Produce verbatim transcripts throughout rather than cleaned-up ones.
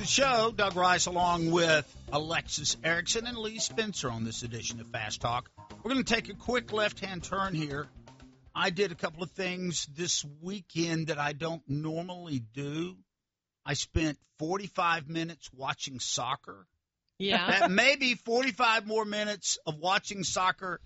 The show, Doug Rice along with Alexis Erickson and Lee Spencer on this edition of Fast Talk. We're going to take a quick left-hand turn here. I did a couple of things this weekend that I don't normally do. I spent forty-five minutes watching soccer. Yeah. That may be forty-five more minutes of watching soccer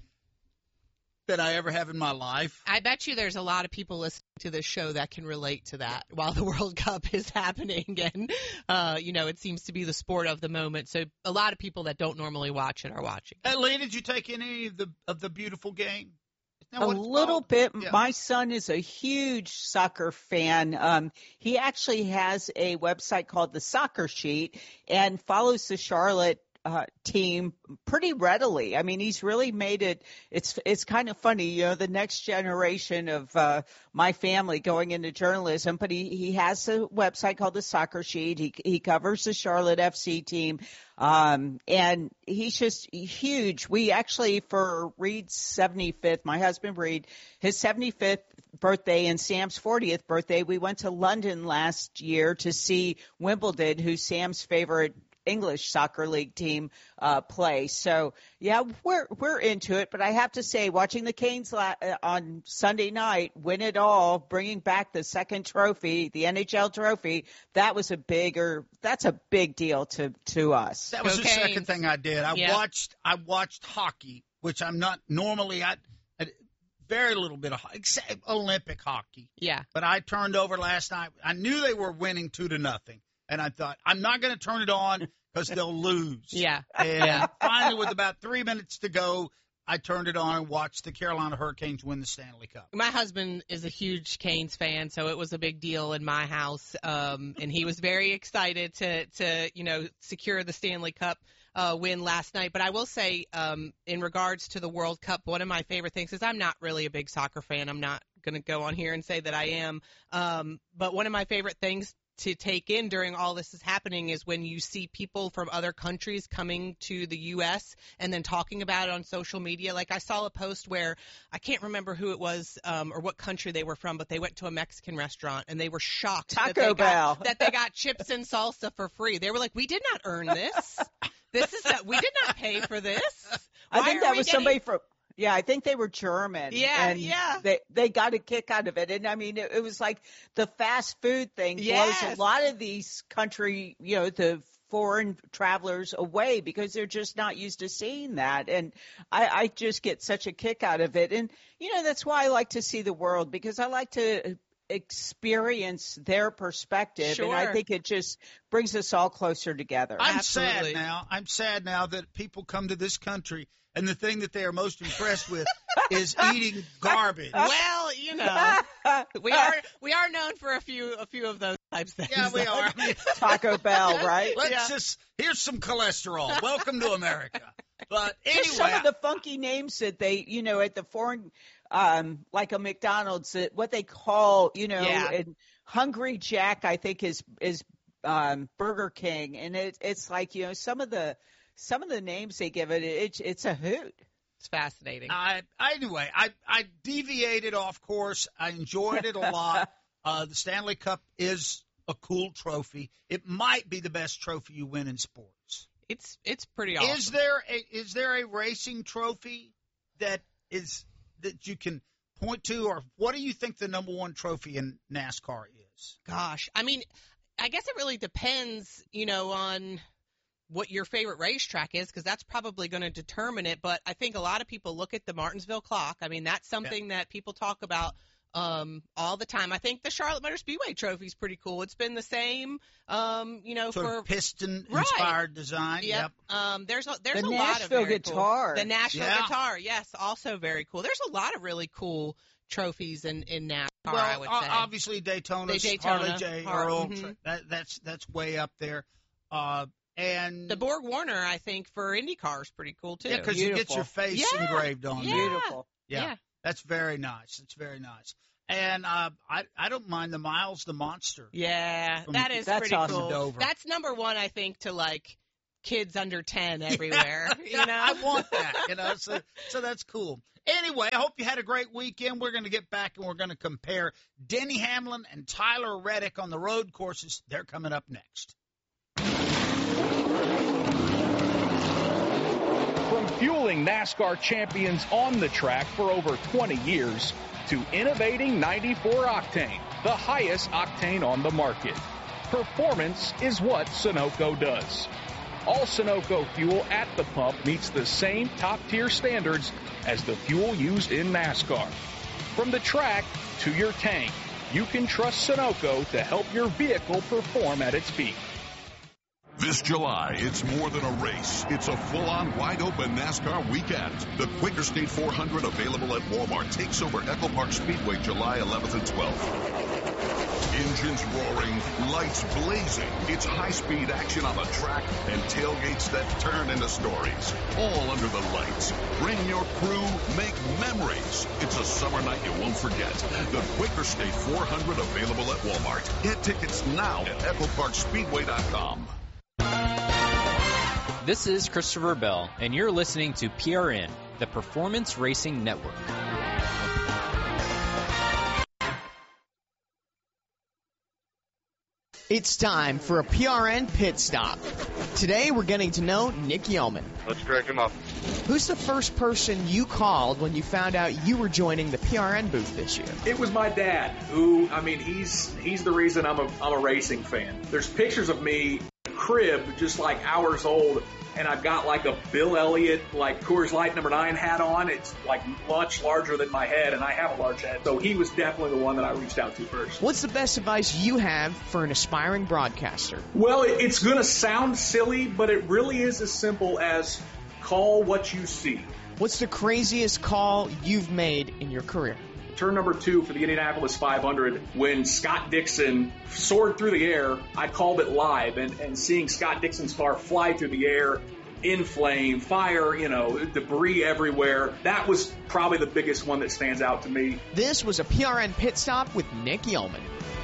than I ever have in my life. I bet you there's a lot of people listening to this show that can relate to that while the World Cup is happening. And, uh, you know, it seems to be the sport of the moment. So a lot of people that don't normally watch it are watching. Hey, Lee, did you take any of the of the beautiful game? A little bit. Yeah. My son is a huge soccer fan. Um, he actually has a website called The Soccer Sheet and follows the Charlotte Uh, team pretty readily. I mean, he's really made it. It's it's kind of funny, you know, the next generation of uh, my family going into journalism. But he, he has a website called The Soccer Sheet. He he covers the Charlotte F C team, um, and he's just huge. We actually, for Reed's seventy-fifth, my husband Reed, his seventy-fifth birthday and Sam's fortieth birthday, we went to London last year to see Wimbledon, who's Sam's favorite English soccer league team uh, play. So yeah, we're we're into it. But I have to say, watching the Canes la- on Sunday night win it all, bringing back the second trophy, the N H L trophy, that was a bigger. That's a big deal to to us. That was Go the Canes. second thing I did. I yeah. watched. I watched hockey, which I'm not normally. I, I very little bit of except Olympic hockey. Yeah. But I turned over last night. I knew they were winning two to nothing. And I thought, I'm not going to turn it on because they'll lose. Yeah. And finally, with about three minutes to go, I turned it on and watched the Carolina Hurricanes win the Stanley Cup. My husband is a huge Canes fan, so it was a big deal in my house. Um, and he was very excited to, to, you know, secure the Stanley Cup uh, win last night. But I will say, um, in regards to the World Cup, one of my favorite things is I'm not really a big soccer fan. I'm not going to go on here and say that I am. Um, but one of my favorite things to take in during all this is happening is when you see people from other countries coming to the U S and then talking about it on social media. Like I saw a post where I can't remember who it was um, or what country they were from, but they went to a Mexican restaurant and they were shocked Taco that, they Bell. got, that they got chips and salsa for free. They were like, we did not earn this. This is not, we did not pay for this. Why I think are that we was getting- somebody from. Yeah, I think they were German. Yeah, and yeah. They they got a kick out of it, and I mean, it, it was like the fast food thing Yes. blows a lot of these country, you know, the foreign travelers away because they're just not used to seeing that, and I, I just get such a kick out of it, and you know, that's why I like to see the world because I like to experience their perspective, Sure. and I think it just brings us all closer together. I'm Absolutely. sad now. I'm sad now that people come to this country and the thing that they are most impressed with is eating garbage. Well, you know, we are we are known for a few a few of those types of things. Yeah, we are. I mean, Taco Bell, right? let's Yeah. just here's some cholesterol. Welcome to America. But Just some anyway, of the funky names that they, you know, at the foreign, um, like a McDonald's, that what they call, you know, Yeah. and Hungry Jack, I think is is um, Burger King, and it, it's like, you know, some of the some of the names they give it, it it's a hoot. It's fascinating. I, anyway, I, I deviated off course. I enjoyed it a lot. Uh, the Stanley Cup is a cool trophy. It might be the best trophy you win in sports. It's it's pretty awesome. Is there a, is there a racing trophy that is that you can point to, or what do you think the number one trophy in NASCAR is? Gosh, I mean, I guess it really depends, you know, on what your favorite racetrack is, because that's probably going to determine it. But I think a lot of people look at the Martinsville Clock. I mean, that's something yeah. that people talk about um, all the time. I think the Charlotte Motor Speedway Trophy is pretty cool. It's been the same, um, you know, sort for of piston-inspired right. design. Yep. Yep. Um, there's a, there's the a Nashville lot of very guitar. Cool. The Nashville yeah. guitar, yes, also very cool. There's a lot of really cool trophies in in NASCAR. Well, I would say. obviously Daytona, Daytona Harley J. Har- Earl. mm-hmm. That, that's that's way up there. Uh, and the Borg Warner, I think, for IndyCar is pretty cool too. yeah, because you get your face Yeah. engraved on Yeah. there. Beautiful. Yeah. Yeah. That's very nice. It's very nice. And uh, I I don't mind the Miles the Monster. Yeah, From- that is That's pretty awesome. cool. Dover. That's number one, I think, to like kids under ten everywhere. Yeah, you know, I want that. You know, so so that's cool. Anyway, I hope you had a great weekend. We're going to get back and we're going to compare Denny Hamlin and Tyler Reddick on the road courses. They're coming up next. bring NASCAR champions on the track for over twenty years to innovating ninety-four octane, the highest octane on the market. Performance is what Sunoco does. All Sunoco fuel at the pump meets the same top-tier standards as the fuel used in NASCAR. From the track to your tank, you can trust Sunoco to help your vehicle perform at its peak. This July, it's more than a race. It's a full-on, wide-open NASCAR weekend. The Quaker State four hundred, available at Walmart, takes over Echo Park Speedway July eleventh and twelfth. Engines roaring, lights blazing. It's high-speed action on the track and tailgates that turn into stories. All under the lights. Bring your crew, make memories. It's a summer night you won't forget. The Quaker State four hundred, available at Walmart. Get tickets now at echo park speedway dot com. This is Christopher Bell, and you're listening to P R N, the Performance Racing Network. It's time for a P R N pit stop. Today we're getting to know Nick Yeoman. Let's crack him up. Who's the first person you called when you found out you were joining the P R N booth this year? It was my dad, who, I mean, he's he's the reason I'm a I'm a racing fan. There's pictures of me, crib, just like hours old, and I've got like a Bill Elliott, like Coors Light number nine hat on. It's like much larger than my head, and I have a large head. So he was definitely the one that I reached out to first. What's the best advice you have for an aspiring broadcaster? Well, it, it's going to sound silly, but it really is as simple as call what you see. What's the craziest call you've made in your career? Turn number two for the Indianapolis five hundred, when Scott Dixon soared through the air, I called it live, and, and seeing Scott Dixon's car fly through the air, in flame, fire, you know, debris everywhere, that was probably the biggest one that stands out to me. This was a P R N Pit Stop with Nick Yeoman.